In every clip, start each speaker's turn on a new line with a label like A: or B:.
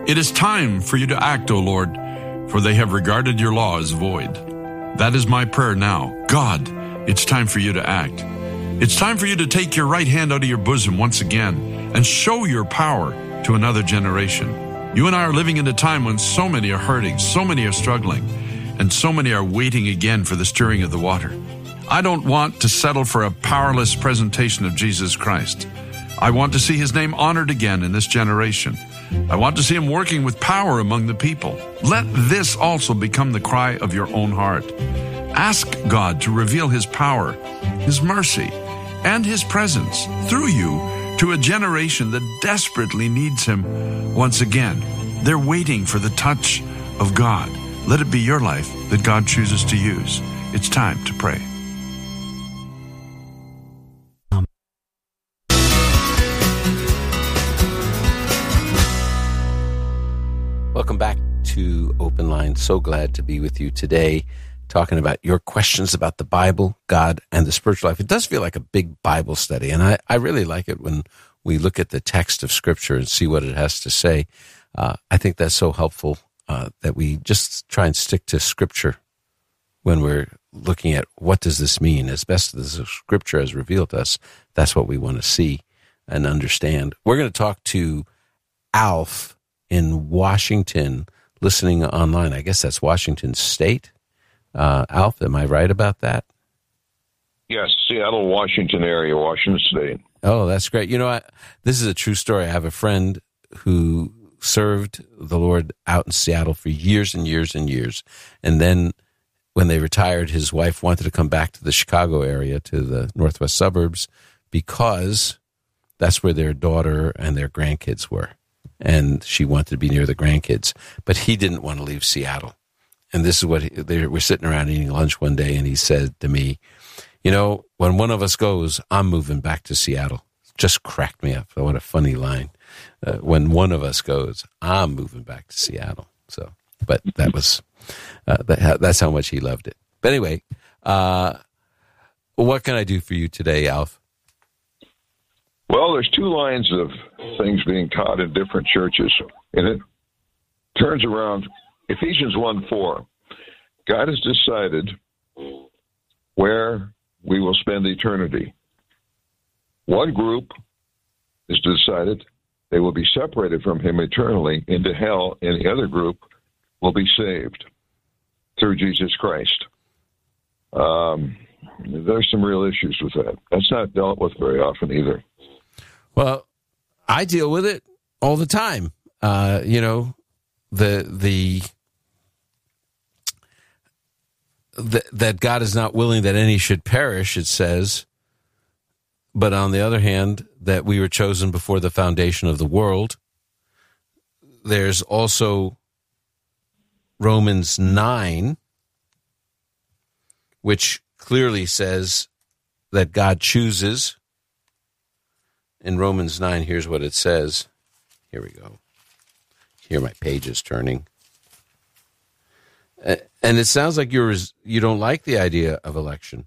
A: It is time for you to act, O Lord, for they have regarded your law as void. That is my prayer now. God, it's time for you to act. It's time for you to take your right hand out of your bosom once again and show your power to another generation. You and I are living in a time when so many are hurting, so many are struggling, and so many are waiting again for the stirring of the water. I don't want to settle for a powerless presentation of Jesus Christ. I want to see his name honored again in this generation. I want to see him working with power among the people. Let this also become the cry of your own heart. Ask God to reveal his power, his mercy, and his presence through you to a generation that desperately needs him once again. They're waiting for the touch of God. Let it be your life that God chooses to use. It's time to pray.
B: Welcome back to Open Line. So glad to be with you today, talking about your questions about the Bible, God, and the spiritual life. It does feel like a big Bible study, and I really like it when we look at the text of Scripture and see what it has to say. I think that's so helpful that we just try and stick to Scripture when we're looking at what does this mean. As best as the Scripture has revealed to us, that's what we want to see and understand. We're going to talk to Alf in Washington, listening online. I guess that's Washington State. Alf, am I right about that?
C: Yes, Seattle, Washington area, Washington State.
B: Oh, that's great. You know, this is a true story. I have a friend who served the Lord out in Seattle for years and years and years. And then when they retired, his wife wanted to come back to the Chicago area, to the northwest suburbs, because that's where their daughter and their grandkids were. And she wanted to be near the grandkids. But he didn't want to leave Seattle. And this is what we're sitting around eating lunch one day, and he said to me, you know, when one of us goes, I'm moving back to Seattle. Just cracked me up. What a funny line. When one of us goes, I'm moving back to Seattle. So, but that was, that's how much he loved it. But anyway, what can I do for you today, Alf?
C: Well, there's two lines of things being taught in different churches, and it turns around Ephesians 1:4. God has decided where we will spend eternity. One group has decided they will be separated from him eternally into hell, and the other group will be saved through Jesus Christ. There's some real issues with that. That's not dealt with very often either.
B: Well, I deal with it all the time. You know, that God is not willing that any should perish, it says. But on the other hand, that we were chosen before the foundation of the world. There's also Romans 9, which clearly says that God chooses. In Romans 9, here's what it says. Here we go. Here my page is turning. And it sounds like you don't like the idea of election.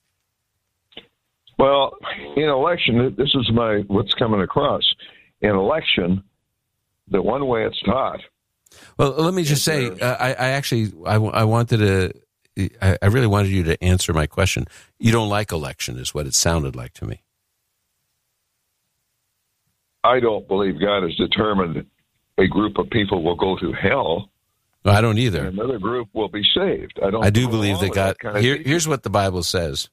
C: Well, in election, this is what's coming across. In election, the one way it's taught.
B: Well, let me just say, I really wanted you to answer my question. You don't like election, is what it sounded like to me.
C: I don't believe God has determined a group of people will go to hell.
B: No, I don't either.
C: And another group will be saved.
B: I do believe that God. Here's what the Bible says.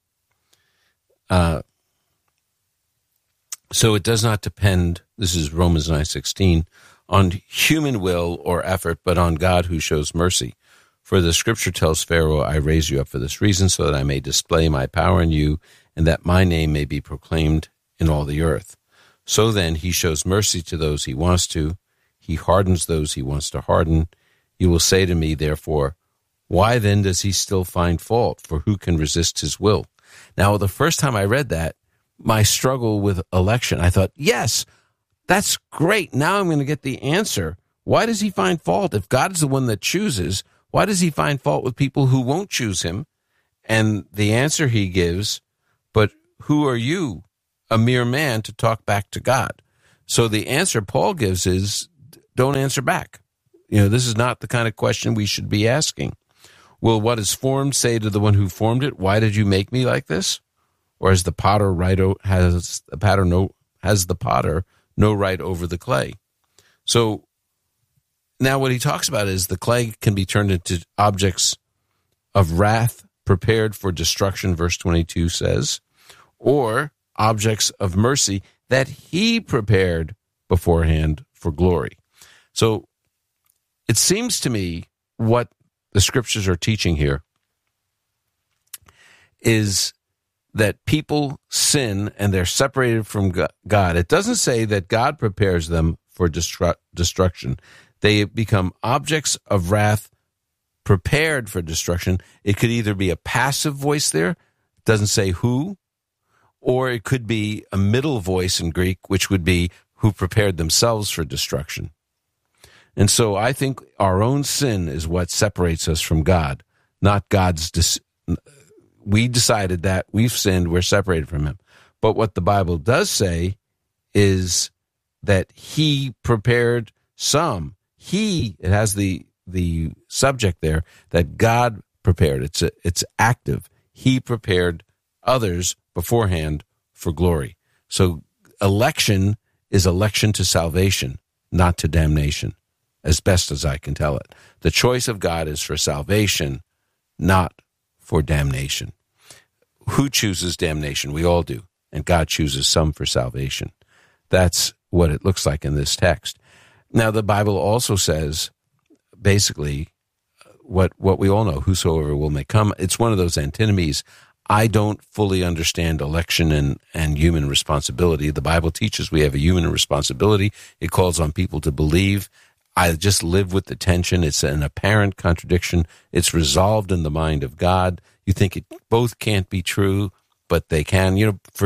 B: So it does not depend. This is Romans 9:16, on human will or effort, but on God who shows mercy. For the Scripture tells Pharaoh, "I raise you up for this reason, so that I may display my power in you, and that my name may be proclaimed in all the earth." So then, he shows mercy to those he wants to. He hardens those he wants to harden. You will say to me, therefore, why then does he still find fault? For who can resist his will? Now, the first time I read that, my struggle with election, I thought, yes, that's great. Now I'm going to get the answer. Why does he find fault? If God is the one that chooses, why does he find fault with people who won't choose him? And the answer he gives, but who are you, a mere man, to talk back to God? So the answer Paul gives is, don't answer back. This is not the kind of question we should be asking. Will what is formed say to the one who formed it, "Why did you make me like this?" Or has the potter no right over the clay? So now what he talks about is the clay can be turned into objects of wrath prepared for destruction, verse 22 says, or objects of mercy that he prepared beforehand for glory. So it seems to me what the scriptures are teaching here is that people sin and they're separated from God. It doesn't say that God prepares them for destruction. They become objects of wrath prepared for destruction. It could either be a passive voice there, it doesn't say who, or it could be a middle voice in Greek, which would be who prepared themselves for destruction. And so I think our own sin is what separates us from God, not God's we decided that we've sinned, we're separated from him. But what the Bible does say is that he prepared some. It has the subject there that God prepared. It's active. He prepared others beforehand for glory. So election is election to salvation, not to damnation, as best as I can tell it. The choice of God is for salvation, not for damnation. Who chooses damnation? We all do. And God chooses some for salvation. That's what it looks like in this text. Now, the Bible also says, basically, what we all know, whosoever will may come. It's one of those antinomies. I don't fully understand election and human responsibility. The Bible teaches we have a human responsibility. It calls on people to believe. I just live with the tension. It's an apparent contradiction. It's resolved in the mind of God. You think it both can't be true, but they can.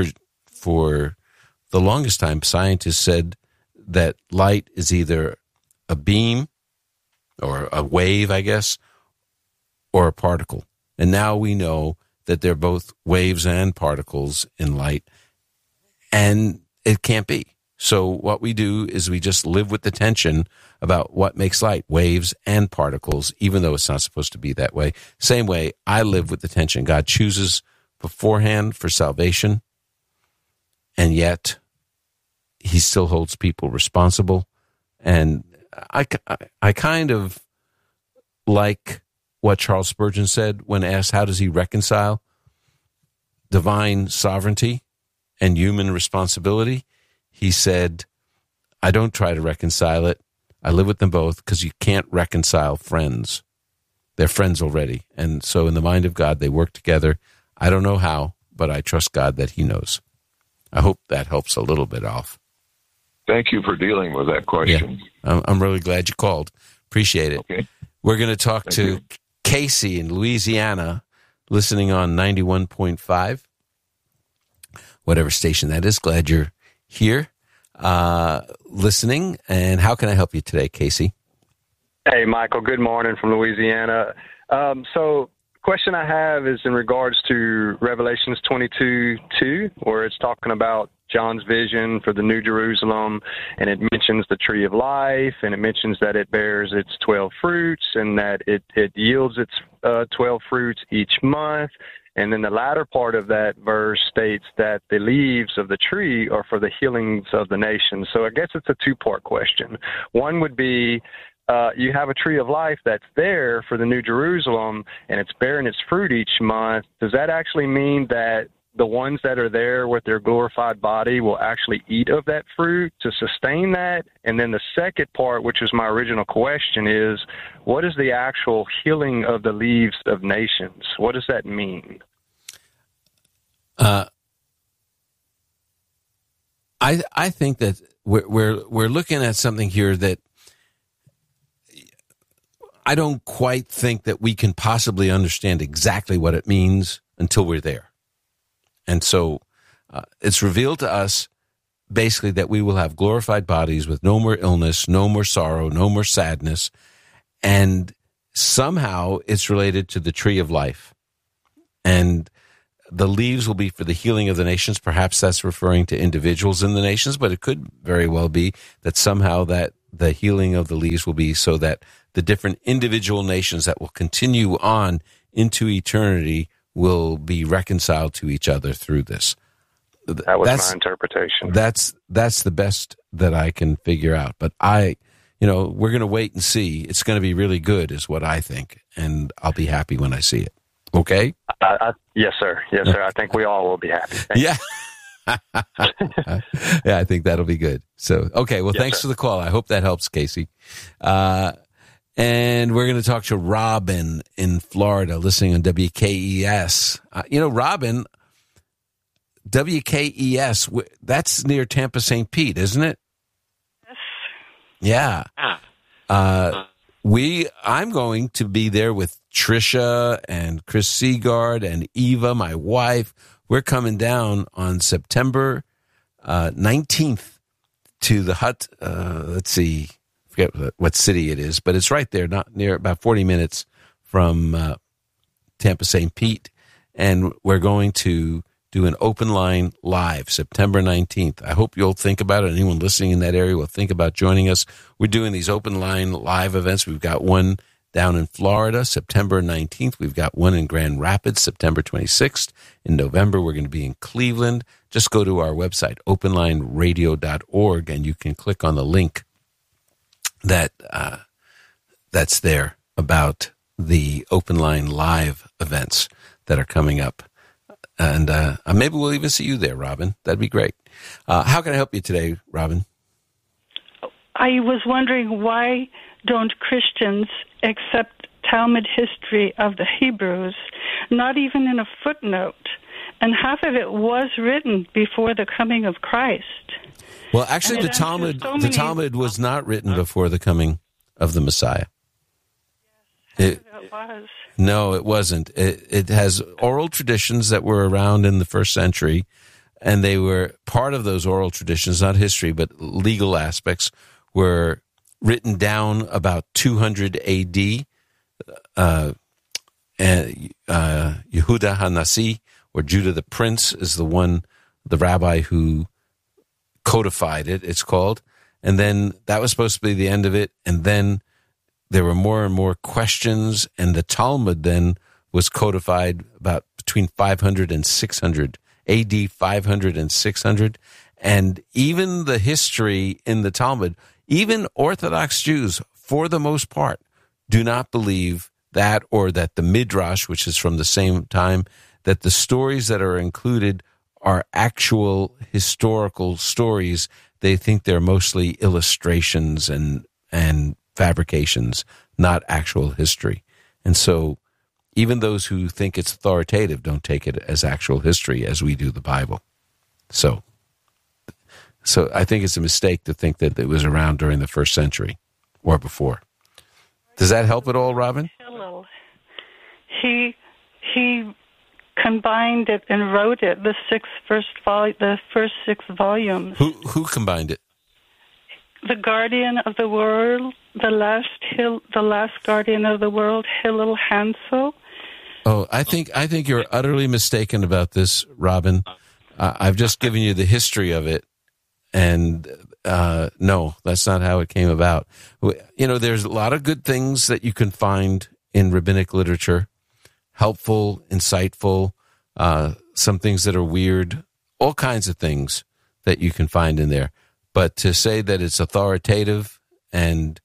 B: For the longest time, scientists said that light is either a beam or a wave, I guess, or a particle. And now we know that they're both waves and particles in light, and it can't be. So what we do is we just live with the tension about what makes light, waves and particles, even though it's not supposed to be that way. Same way, I live with the tension. God chooses beforehand for salvation, and yet he still holds people responsible. And I kind of like what Charles Spurgeon said when asked, how does he reconcile divine sovereignty and human responsibility? He said, I don't try to reconcile it. I live with them both because you can't reconcile friends. They're friends already. And so in the mind of God, they work together. I don't know how, but I trust God that he knows. I hope that helps a little bit off.
C: Thank you for dealing with that question.
B: Yeah, I'm really glad you called. Appreciate it.
C: Okay.
B: We're going to talk to Casey in Louisiana, listening on 91.5, whatever station that is. Glad you're here listening. And how can I help you today, Casey?
D: Hey, Michael. Good morning from Louisiana. So question I have is in regards to Revelations 22:2, where it's talking about John's vision for the New Jerusalem, and it mentions the tree of life, and it mentions that it bears its 12 fruits, and that it yields its 12 fruits each month. And then the latter part of that verse states that the leaves of the tree are for the healings of the nations. So I guess it's a two-part question. One would be, you have a tree of life that's there for the New Jerusalem, and it's bearing its fruit each month. Does that actually mean that the ones that are there with their glorified body will actually eat of that fruit to sustain that? And then the second part, which was my original question, is what is the actual healing of the leaves of nations? What does that mean?
B: I think that we're looking at something here that I don't quite think that we can possibly understand exactly what it means until we're there. And so it's revealed to us basically that we will have glorified bodies with no more illness, no more sorrow, no more sadness. And somehow it's related to the tree of life. And the leaves will be for the healing of the nations. Perhaps that's referring to individuals in the nations, but it could very well be that somehow that the healing of the leaves will be so that the different individual nations that will continue on into eternity will be reconciled to each other through this.
D: That was my interpretation.
B: That's the best that I can figure out. But we're going to wait and see. It's going to be really good is what I think, and I'll be happy when I see it. Okay?
D: Yes, sir. Yes, sir. I think we all will be happy.
B: Yeah. Yeah, I think that'll be good. So, okay. Well, thanks for the call. I hope that helps, Casey. And we're going to talk to Robin in Florida, listening on WKES. Robin, WKES, that's near Tampa St. Pete, isn't it?
E: Yes.
B: Yeah. I'm going to be there with Tricia and Chris Seagard and Eva, my wife. We're coming down on September 19th to the hut. Let's see, forget what city it is, but it's right there, not near, about 40 minutes from Tampa St. Pete. And we're going to do an open line live September 19th. I hope you'll think about it. Anyone listening in that area will think about joining us. We're doing these open line live events. We've got one down in Florida, September 19th. We've got one in Grand Rapids, September 26th. In November, we're going to be in Cleveland. Just go to our website, openlineradio.org, and you can click on the link that's there about the Open Line live events that are coming up. And maybe we'll even see you there, Robin. That'd be great. How can I help you today, Robin?
E: I was wondering, why don't Christians accept Talmud history of the Hebrews, not even in a footnote? And half of it was written before the coming of Christ.
B: Well, actually, the Talmud was not written before the coming of the Messiah.
E: Yes, it was.
B: No, it wasn't. It has oral traditions that were around in the first century, and they were part of those oral traditions, not history, but legal aspects, were written down about 200 A.D. And Yehuda HaNasi, or Judah the Prince, is the rabbi who codified it, it's called. And then that was supposed to be the end of it, and then there were more and more questions, and the Talmud then was codified about between 500 and 600, A.D. 500 and 600. And even the history in the Talmud, even Orthodox Jews, for the most part, do not believe that, or that the Midrash, which is from the same time, that the stories that are included are actual historical stories. They think they're mostly illustrations and fabrications, not actual history. And so even those who think it's authoritative don't take it as actual history as we do the Bible. So I think it's a mistake to think that it was around during the first century or before. Does that help at all, Robin?
E: He combined it and wrote it, the first 6 volumes.
B: Who combined it?
E: The Guardian of the World, the last Guardian of the World, Hillel Hansel.
B: Oh, I think you're utterly mistaken about this, Robin. I've just given you the history of it, and no, that's not how it came about. There's a lot of good things that you can find in rabbinic literature, helpful, insightful, some things that are weird, all kinds of things that you can find in there. But to say that it's authoritative and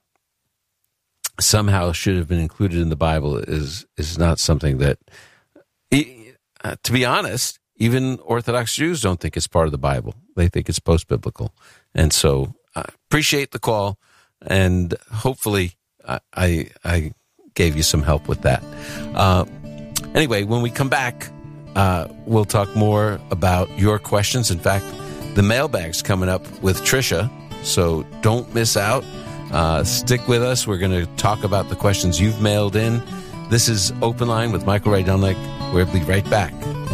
B: somehow should have been included in the Bible is not something that, to be honest, even Orthodox Jews don't think it's part of the Bible. They think it's post-biblical. And so I appreciate the call, and hopefully I gave you some help with that. Anyway, when we come back, we'll talk more about your questions. In fact, the mailbag's coming up with Tricia, so don't miss out. Stick with us. We're going to talk about the questions you've mailed in. This is Open Line with Michael Rydelnik. We'll be right back.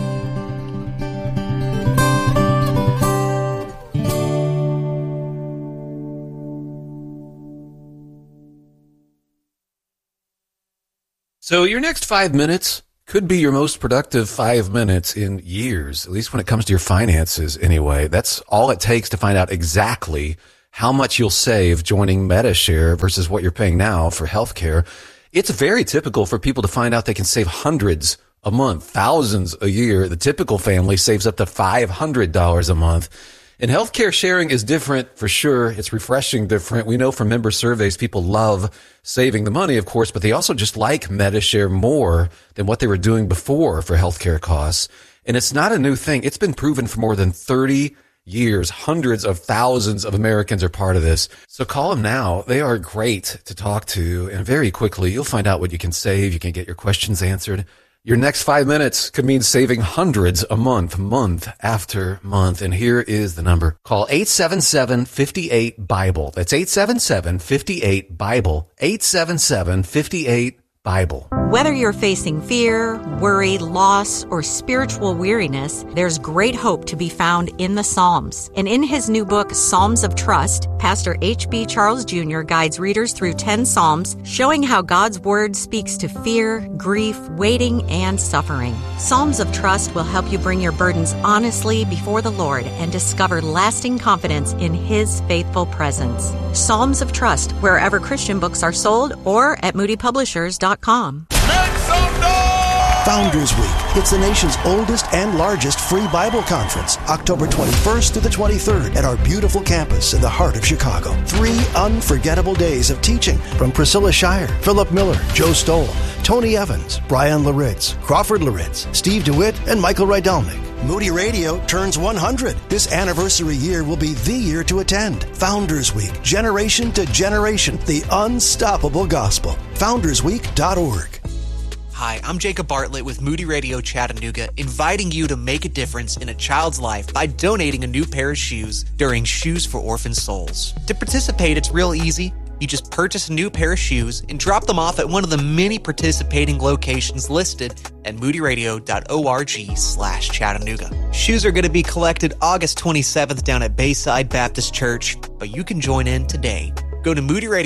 F: So your next 5 minutes could be your most productive 5 minutes in years, at least when it comes to your finances anyway. That's all it takes to find out exactly how much you'll save joining Medi-Share versus what you're paying now for healthcare. It's very typical for people to find out they can save hundreds a month, thousands a year. The typical family saves up to $500 a month. And healthcare sharing is different for sure. It's refreshing different. We know from member surveys, people love saving the money, of course, but they also just like Medi-Share more than what they were doing before for healthcare costs. And it's not a new thing. It's been proven for more than 30 years. Hundreds of thousands of Americans are part of this. So call them now. They are great to talk to. And very quickly, you'll find out what you can save. You can get your questions answered. Your next 5 minutes could mean saving hundreds a month, month after month. And here is the number. Call 877-58-BIBLE. That's 877-58-BIBLE. 877-58-BIBLE.
G: Whether you're facing fear, worry, loss, or spiritual weariness, there's great hope to be found in the Psalms. And in his new book, Psalms of Trust, Pastor H.B. Charles Jr. guides readers through 10 Psalms, showing how God's Word speaks to fear, grief, waiting, and suffering. Psalms of Trust will help you bring your burdens honestly before the Lord and discover lasting confidence in His faithful presence. Psalms of Trust, wherever Christian books are sold or at moodypublishers.com.
H: Founders Week. It's the nation's oldest and largest free Bible conference, October 21st through the 23rd at our beautiful campus in the heart of Chicago. 3 unforgettable days of teaching from Priscilla Shirer, Philip Miller, Joe Stoll, Tony Evans, Brian Laritz, Crawford Laritz, Steve DeWitt, and Michael Rydelnik. Moody Radio turns 100. This anniversary year will be the year to attend. Founders Week, generation to generation, the unstoppable gospel. FoundersWeek.org.
I: Hi, I'm Jacob Bartlett with Moody Radio Chattanooga, inviting you to make a difference in a child's life by donating a new pair of shoes during Shoes for Orphan Souls. To participate, it's real easy. You just purchase a new pair of shoes and drop them off at one of the many participating locations listed at moodyradio.org/Chattanooga. Shoes are going to be collected August 27th down at Bayside Baptist Church, but you can join in today. Go to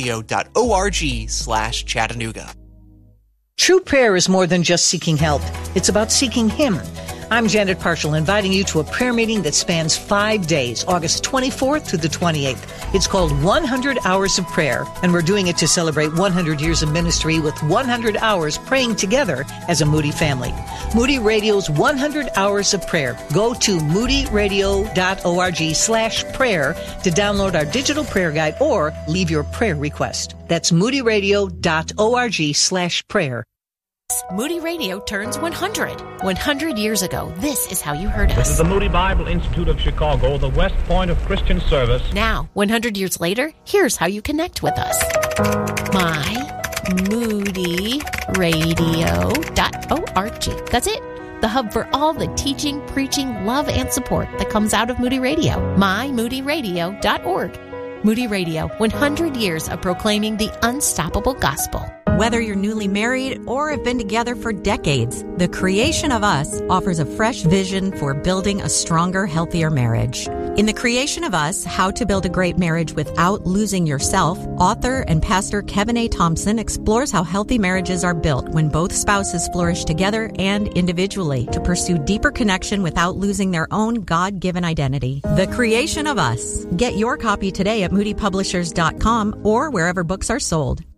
I: moodyradio.org/Chattanooga.
J: True prayer is more than just seeking help. It's about seeking Him. I'm Janet Parshall, inviting you to a prayer meeting that spans 5 days, August 24th through the 28th. It's called 100 Hours of Prayer, and we're doing it to celebrate 100 years of ministry with 100 hours praying together as a Moody family. Moody Radio's 100 Hours of Prayer. Go to moodyradio.org/prayer to download our digital prayer guide or leave your prayer request. That's moodyradio.org/prayer.
K: Moody Radio turns 100. 100 years ago, this is how you heard us.
L: This is the Moody Bible Institute of Chicago, the West Point of Christian service.
K: Now, 100 years later, here's how you connect with us. MyMoodyRadio.org. That's it. The hub for all the teaching, preaching, love, and support that comes out of Moody Radio. MyMoodyRadio.org. Moody Radio, 100 years of proclaiming the unstoppable gospel.
G: Whether you're newly married or have been together for decades, The Creation of Us offers a fresh vision for building a stronger, healthier marriage. In The Creation of Us, How to Build a Great Marriage Without Losing Yourself, author and pastor Kevin A. Thompson explores how healthy marriages are built when both spouses flourish together and individually to pursue deeper connection without losing their own God-given identity. The Creation of Us. Get your copy today at moodypublishers.com or wherever books are sold.